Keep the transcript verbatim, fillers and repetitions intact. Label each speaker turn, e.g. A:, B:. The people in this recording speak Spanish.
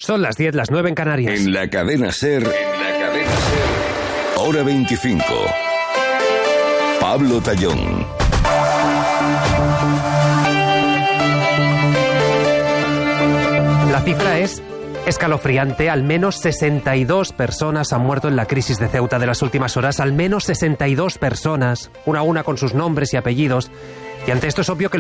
A: Son las diez, las nueve en Canarias.
B: En la cadena SER, en la cadena SER, hora veinticinco. Pablo Tallón.
A: La cifra es escalofriante. Al menos sesenta y dos personas han muerto en la crisis de Ceuta de las últimas horas. Al menos sesenta y dos personas, una a una con sus nombres y apellidos. Y ante esto es obvio que